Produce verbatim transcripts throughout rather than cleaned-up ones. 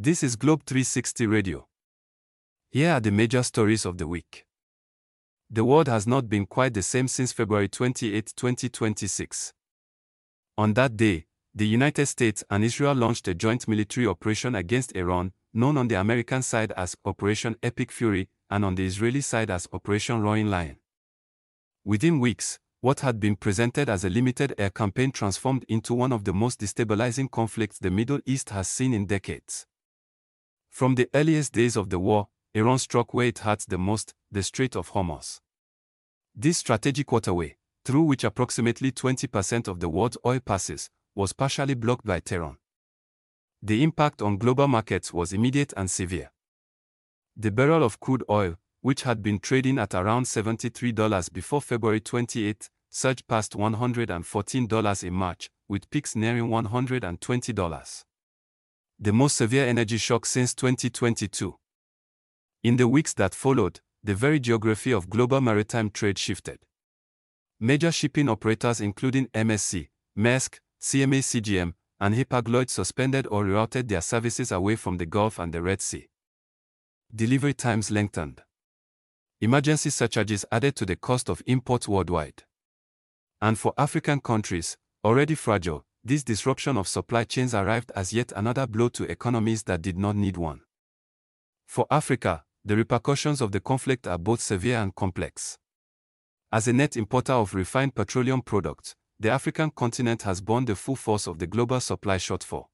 This is Globe three sixty Radio. Here are the major stories of the week. The world has not been quite the same since February twenty-eighth, twenty twenty-six. On that day, the United States and Israel launched a joint military operation against Iran, known on the American side as Operation Epic Fury and on the Israeli side as Operation Roaring Lion. Within weeks, what had been presented as a limited air campaign transformed into one of the most destabilizing conflicts the Middle East has seen in decades. From the earliest days of the war, Iran struck where it hurts the most, the Strait of Hormuz. This strategic waterway, through which approximately twenty percent of the world's oil passes, was partially blocked by Tehran. The impact on global markets was immediate and severe. The barrel of crude oil, which had been trading at around seventy-three dollars before February twenty-eighth, surged past one hundred fourteen dollars in March, with peaks nearing one hundred twenty dollars. The most severe energy shock since twenty twenty-two. In the weeks that followed, the very geography of global maritime trade shifted. Major shipping operators including M S C, Maersk, C M A C G M, and Hapag-Lloyd suspended or rerouted their services away from the Gulf and the Red Sea. Delivery times lengthened. Emergency surcharges added to the cost of imports worldwide. And for African countries, already fragile, this disruption of supply chains arrived as yet another blow to economies that did not need one. For Africa, the repercussions of the conflict are both severe and complex. As a net importer of refined petroleum products, the African continent has borne the full force of the global supply shortfall.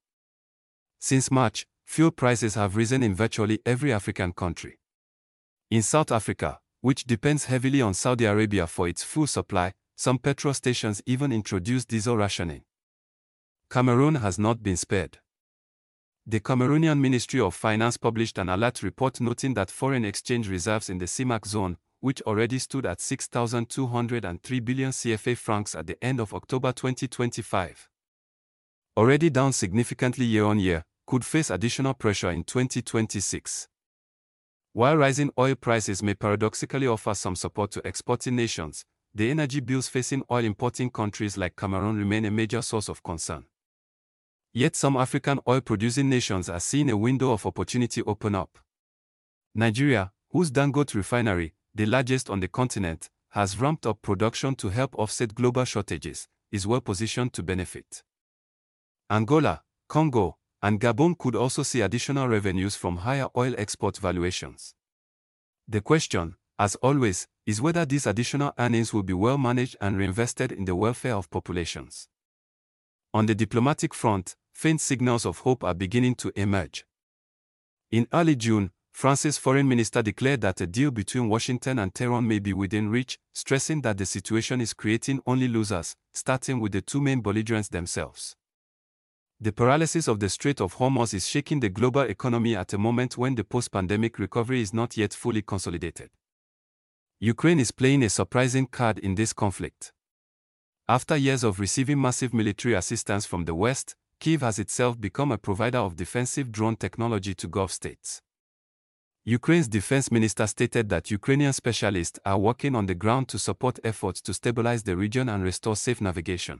Since March, fuel prices have risen in virtually every African country. In South Africa, which depends heavily on Saudi Arabia for its fuel supply, some petrol stations even introduced diesel rationing. Cameroon has not been spared. The Cameroonian Ministry of Finance published an alert report noting that foreign exchange reserves in the C M A C zone, which already stood at six thousand two hundred three billion C F A francs at the end of October twenty twenty-five, already down significantly year-on-year, could face additional pressure in twenty twenty-six. While rising oil prices may paradoxically offer some support to exporting nations, the energy bills facing oil-importing countries like Cameroon remain a major source of concern. Yet some African oil-producing nations are seeing a window of opportunity open up. Nigeria, whose Dangote refinery, the largest on the continent, has ramped up production to help offset global shortages, is well positioned to benefit. Angola, Congo, and Gabon could also see additional revenues from higher oil export valuations. The question, as always, is whether these additional earnings will be well managed and reinvested in the welfare of populations. On the diplomatic front, faint signals of hope are beginning to emerge. In early June, France's foreign minister declared that a deal between Washington and Tehran may be within reach, stressing that the situation is creating only losers, starting with the two main belligerents themselves. The paralysis of the Strait of Hormuz is shaking the global economy at a moment when the post-pandemic recovery is not yet fully consolidated. Ukraine is playing a surprising card in this conflict. After years of receiving massive military assistance from the West, Kyiv has itself become a provider of defensive drone technology to Gulf states. Ukraine's defense minister stated that Ukrainian specialists are working on the ground to support efforts to stabilize the region and restore safe navigation.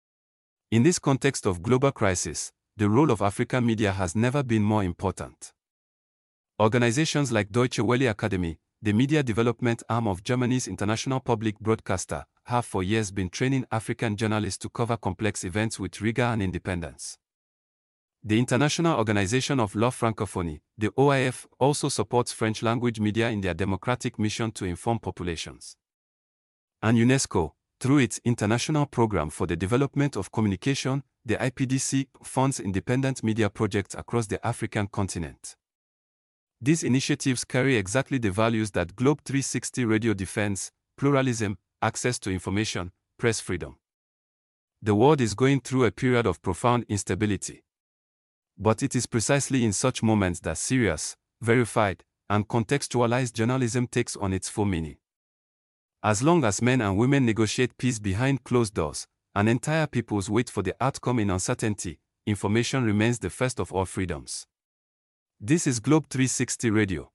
In this context of global crisis, the role of African media has never been more important. Organizations like Deutsche Welle Academy, the media development arm of Germany's international public broadcaster, have for years been training African journalists to cover complex events with rigor and independence. The International Organization of Law Francophonie, the O I F, also supports French-language media in their democratic mission to inform populations. And UNESCO, through its International Programme for the Development of Communication, the I P D C, funds independent media projects across the African continent. These initiatives carry exactly the values that Globe three sixty Radio defends: pluralism, access to information, press freedom. The world is going through a period of profound instability. But it is precisely in such moments that serious, verified, and contextualized journalism takes on its full meaning. As long as men and women negotiate peace behind closed doors, and entire peoples wait for the outcome in uncertainty, information remains the first of all freedoms. This is Globe three sixty Radio.